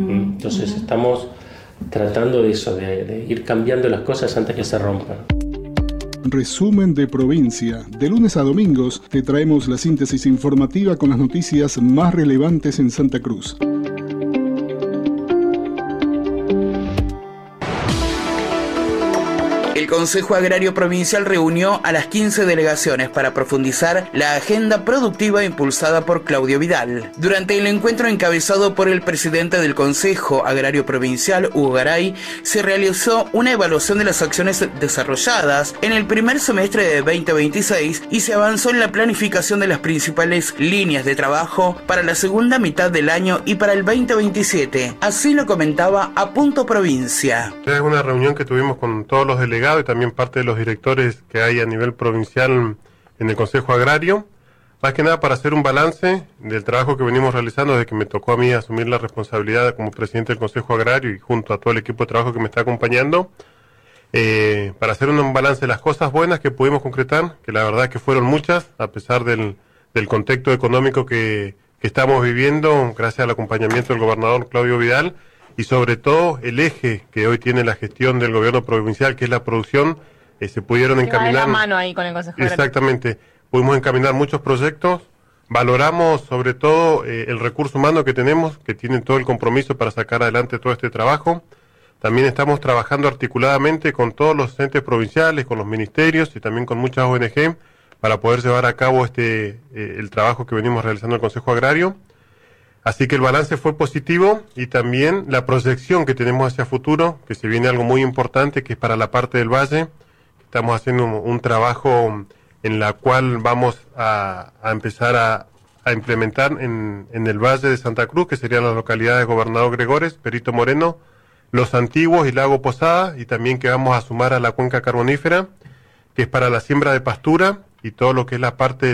Entonces estamos tratando de eso, de ir cambiando las cosas antes que se rompan. Resumen de provincia. De lunes a domingos te traemos la síntesis informativa con las noticias más relevantes en Santa Cruz. El Consejo Agrario Provincial reunió a las 15 delegaciones para profundizar la agenda productiva impulsada por Claudio Vidal. Durante el encuentro encabezado por el presidente del Consejo Agrario Provincial, Hugo Garay, se realizó una evaluación de las acciones desarrolladas en el primer semestre de 2026 y se avanzó en la planificación de las principales líneas de trabajo para la segunda mitad del año y para el 2027. Así lo comentaba A Punto Provincia. Es una reunión que tuvimos con todos los delegados y también parte de los directores que hay a nivel provincial en el Consejo Agrario, más que nada para hacer un balance del trabajo que venimos realizando desde que me tocó a mí asumir la responsabilidad como presidente del Consejo Agrario y junto a todo el equipo de trabajo que me está acompañando, para hacer un balance de las cosas buenas que pudimos concretar, que la verdad que fueron muchas, a pesar del contexto económico que estamos viviendo, gracias al acompañamiento del gobernador Claudio Vidal, y sobre todo el eje que hoy tiene la gestión del gobierno provincial, que es la producción, se pudieron encaminar. Va de la mano ahí con el Consejo Agrario. Exactamente, pudimos encaminar muchos proyectos, valoramos sobre todo el recurso humano que tenemos, que tienen todo el compromiso para sacar adelante todo este trabajo. También estamos trabajando articuladamente con todos los entes provinciales, con los ministerios y también con muchas ONG para poder llevar a cabo el trabajo que venimos realizando en el Consejo Agrario. Así que el balance fue positivo y también la proyección que tenemos hacia futuro, que se viene algo muy importante, que es para la parte del valle. Estamos haciendo un trabajo en la cual vamos a empezar a implementar en el valle de Santa Cruz, que serían las localidades Gobernador Gregores, Perito Moreno, Los Antiguos y Lago Posada, y también que vamos a sumar a la cuenca carbonífera, que es para la siembra de pastura y todo lo que es la parte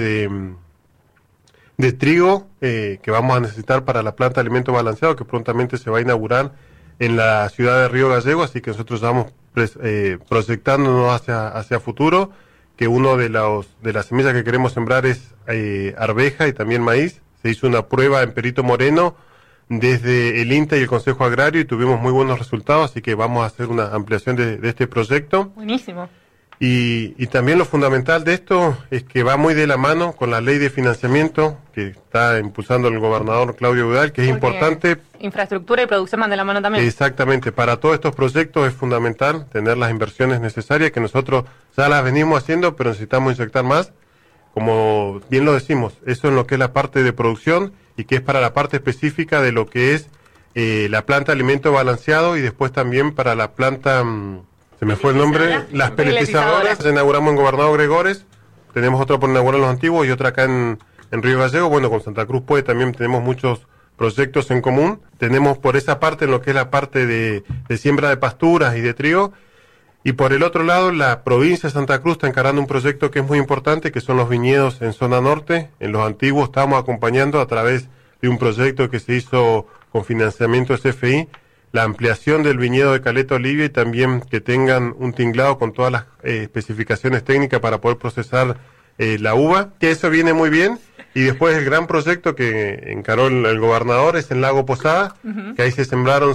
de trigo que vamos a necesitar para la planta de alimento balanceado que prontamente se va a inaugurar en la ciudad de Río Gallego, así que nosotros vamos proyectándonos hacia futuro, que uno de las semillas que queremos sembrar es arveja y también maíz. Se hizo una prueba en Perito Moreno desde el INTA y el Consejo Agrario y tuvimos muy buenos resultados, así que vamos a hacer una ampliación de este proyecto. Buenísimo. Y también lo fundamental de esto es que va muy de la mano con la ley de financiamiento que está impulsando el gobernador Claudio Vidal, que es importante. Infraestructura y producción van de la mano también. Exactamente, para todos estos proyectos es fundamental tener las inversiones necesarias, que nosotros ya las venimos haciendo, pero necesitamos inyectar más. Como bien lo decimos, eso es lo que es la parte de producción y que es para la parte específica de lo que es la planta de alimento balanceado y después también para la planta... se me fue el nombre, las peletizadoras. Inauguramos en Gobernador Gregores, tenemos otra por inaugurar en Los Antiguos y otra acá en Río Gallego. Bueno, con Santa Cruz Puede también tenemos muchos proyectos en común. Tenemos por esa parte en lo que es la parte de siembra de pasturas y de trigo. Y por el otro lado, la provincia de Santa Cruz está encarando un proyecto que es muy importante, que son los viñedos en zona norte. En Los Antiguos estamos acompañando a través de un proyecto que se hizo con financiamiento de CFI, la ampliación del viñedo de Caleta Olivia y también que tengan un tinglado con todas las especificaciones técnicas para poder procesar la uva, que eso viene muy bien. Y después el gran proyecto que encaró el gobernador es en Lago Posada, que ahí se sembraron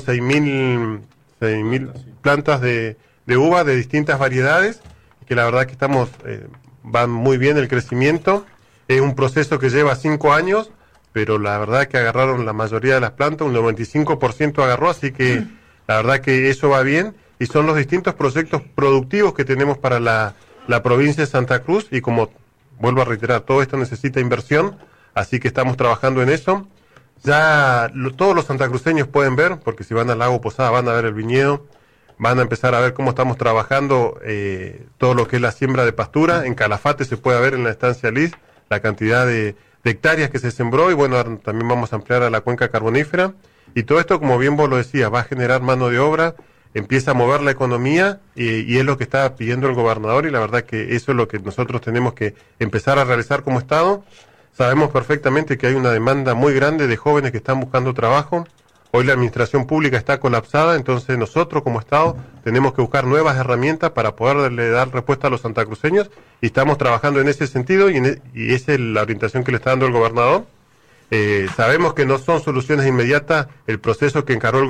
6.000 plantas de uva de distintas variedades, que la verdad que va muy bien el crecimiento. Es un proceso que lleva 5 años, pero la verdad que agarraron la mayoría de las plantas, un 95% agarró, así que la verdad que eso va bien, y son los distintos proyectos productivos que tenemos para la provincia de Santa Cruz, y como vuelvo a reiterar, todo esto necesita inversión, así que estamos trabajando en eso. Ya todos los santacruceños pueden ver, porque si van al Lago Posada van a ver el viñedo, van a empezar a ver cómo estamos trabajando todo lo que es la siembra de pastura. En Calafate se puede ver en la estancia Liz la cantidad de hectáreas que se sembró, y bueno, también vamos a ampliar a la cuenca carbonífera, y todo esto, como bien vos lo decías, va a generar mano de obra, empieza a mover la economía, y es lo que está pidiendo el gobernador, y la verdad que eso es lo que nosotros tenemos que empezar a realizar como Estado. Sabemos perfectamente que hay una demanda muy grande de jóvenes que están buscando trabajo. Hoy la administración pública está colapsada, entonces nosotros como Estado tenemos que buscar nuevas herramientas para poderle dar respuesta a los santacruceños, y estamos trabajando en ese sentido, y esa es la orientación que le está dando el gobernador. Sabemos que no son soluciones inmediatas el proceso que encaró el